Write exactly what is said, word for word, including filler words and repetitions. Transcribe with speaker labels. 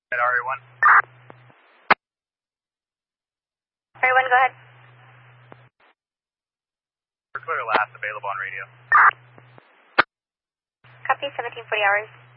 Speaker 1: At R A one.
Speaker 2: R A one, go ahead.
Speaker 1: We're clear last available on radio.
Speaker 2: Copy, seventeen forty hours.